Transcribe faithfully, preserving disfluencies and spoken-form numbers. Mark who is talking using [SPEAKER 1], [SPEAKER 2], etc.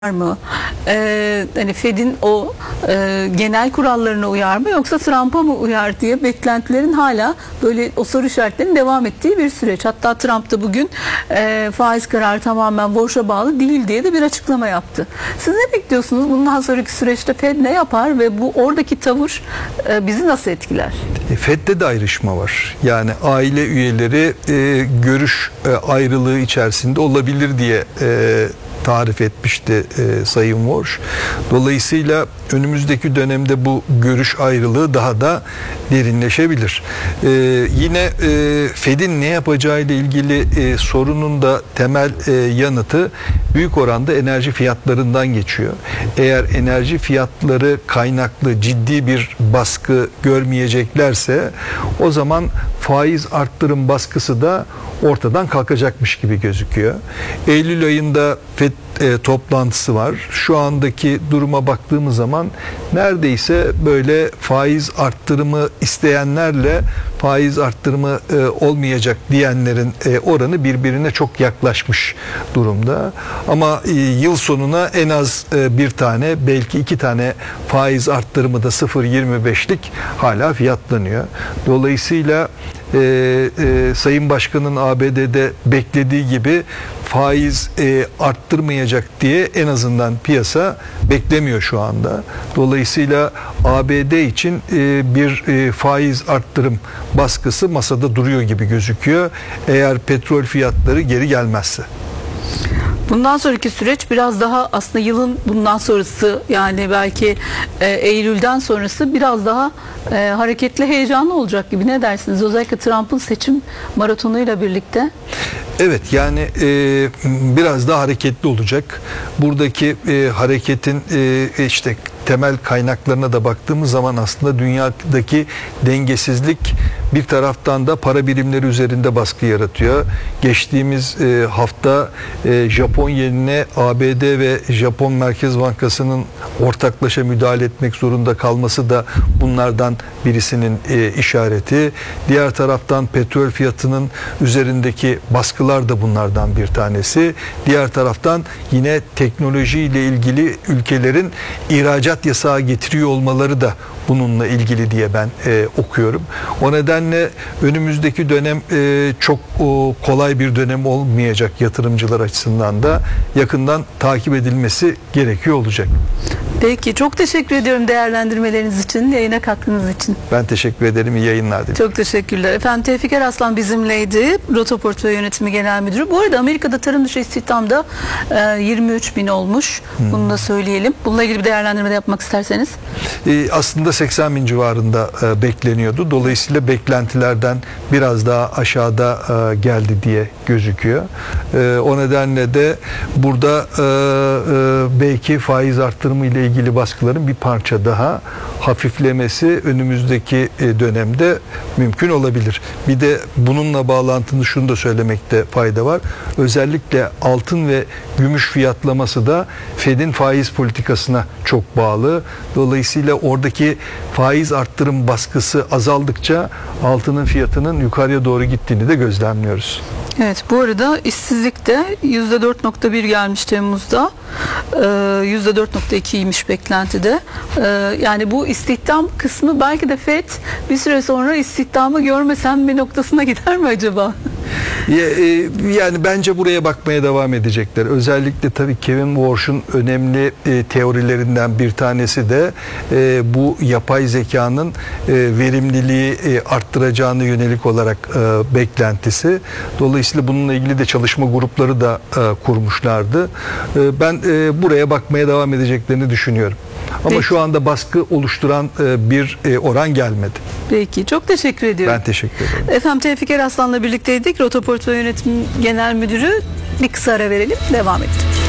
[SPEAKER 1] mı? Ee, hani Fed'in o e, genel kurallarına uyar mı yoksa Trump'a mı uyar diye beklentilerin hala böyle o soru işaretlerinin devam ettiği bir süreç. Hatta Trump da bugün e, faiz kararı tamamen borça bağlı değil diye de bir açıklama yaptı. Siz ne bekliyorsunuz? Bundan sonraki süreçte Fed ne yapar ve bu oradaki tavır e, bizi nasıl etkiler?
[SPEAKER 2] E, Fed'de de ayrışma var. Yani aile üyeleri e, görüş e, ayrılığı içerisinde olabilir diye e, tarif etmişti e, Sayın Walsh. Dolayısıyla önümüzdeki dönemde bu görüş ayrılığı daha da derinleşebilir. E, yine e, Fed'in ne yapacağı ile ilgili e, sorunun da temel e, yanıtı büyük oranda enerji fiyatlarından geçiyor. Eğer enerji fiyatları kaynaklı ciddi bir baskı görmeyeceklerse o zaman faiz arttırım baskısı da ortadan kalkacakmış gibi gözüküyor. Eylül ayında Fed e, toplantısı var. Şu andaki duruma baktığımız zaman neredeyse böyle faiz arttırımı isteyenlerle faiz arttırımı e, olmayacak diyenlerin e, oranı birbirine çok yaklaşmış durumda. Ama e, yıl sonuna en az e, bir tane belki iki tane faiz arttırımı da sıfır virgül yirmi beşlik hala fiyatlanıyor. Dolayısıyla e, e, Sayın Başkan'ın A B D'de beklediği gibi faiz e, arttırmayacak diye en azından piyasa beklemiyor şu anda. Dolayısıyla A B D için e, bir e, faiz arttırım baskısı masada duruyor gibi gözüküyor. Eğer petrol fiyatları geri gelmezse.
[SPEAKER 1] Bundan sonraki süreç biraz daha aslında yılın bundan sonrası, yani belki e, Eylül'den sonrası biraz daha e, hareketli, heyecanlı olacak gibi. Ne dersiniz? Özellikle Trump'ın seçim maratonuyla birlikte.
[SPEAKER 2] Evet, yani e, biraz daha hareketli olacak. Buradaki e, hareketin e, işte temel kaynaklarına da baktığımız zaman aslında dünyadaki dengesizlik bir taraftan da para birimleri üzerinde baskı yaratıyor. Geçtiğimiz e, hafta e, Japon yenine A B D ve Japon Merkez Bankası'nın ortaklaşa müdahale etmek zorunda kalması da bunlardan birisinin e, işareti. Diğer taraftan petrol fiyatının üzerindeki baskılar da bunlardan bir tanesi. Diğer taraftan yine teknolojiyle ilgili ülkelerin ihracat yasağı getiriyor olmaları da bununla ilgili diye ben e, okuyorum. O nedenle önümüzdeki dönem e, çok o, kolay bir dönem olmayacak yatırımcılar açısından da yakından takip edilmesi gerekiyor olacak.
[SPEAKER 1] Peki, çok teşekkür ediyorum değerlendirmeleriniz için, yayına katkınız için.
[SPEAKER 2] Ben teşekkür ederim. İyi yayınlar dilerim.
[SPEAKER 1] Çok teşekkürler. Efendim, Tevfik Eraslan bizimleydi. Rota Portföy Yönetimi Genel Müdürü. Bu arada Amerika'da tarım dışı istihdamda e, yirmi üç bin olmuş. Hmm. Bunu da söyleyelim. Bununla ilgili bir değerlendirme de yapmak isterseniz.
[SPEAKER 2] E, aslında seksen bin civarında e, bekleniyordu. Dolayısıyla beklentilerden biraz daha aşağıda e, geldi diye gözüküyor. E, o nedenle de burada e, e, belki faiz arttırımı ile ilgili baskıların bir parça daha hafiflemesi önümüzdeki dönemde mümkün olabilir. Bir de bununla bağlantılı şunu da söylemekte fayda var. Özellikle altın ve gümüş fiyatlaması da Fed'in faiz politikasına çok bağlı. Dolayısıyla oradaki faiz arttırım baskısı azaldıkça altının fiyatının yukarıya doğru gittiğini de gözlemliyoruz.
[SPEAKER 1] Evet, bu arada işsizlik de yüzde dört nokta bir gelmiş Temmuz'da. yüzde dört nokta ikiymiş beklentide. Yani bu istihdam kısmı belki de Fed bir süre sonra istihdamı görmesem bir noktasına gider mi acaba?
[SPEAKER 2] Yani bence buraya bakmaya devam edecekler. Özellikle tabii Kevin Walsh'un önemli teorilerinden bir tanesi de bu yapay zekanın verimliliği arttıracağını yönelik olarak beklentisi. Dolayısıyla bununla ilgili de çalışma grupları da kurmuşlardı. Ben buraya bakmaya devam edeceklerini düşünüyorum. Ama Peki. Şu anda baskı oluşturan bir oran gelmedi.
[SPEAKER 1] Peki, çok teşekkür ediyorum.
[SPEAKER 2] Ben teşekkür ederim.
[SPEAKER 1] Efendim, Tevfik Eraslan'la birlikteydik. Rota Portföy Yönetimi Genel Müdürü. Bir kısa ara verelim, devam edelim.